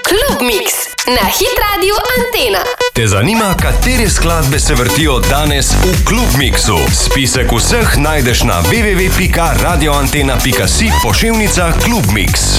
Klub Mix na Hit Radio Antena. Te zanima, katere skladbe se vrtijo danes v Klub Mixu? Spisek vseh najdeš na www.radioantena.si /Klub Mix.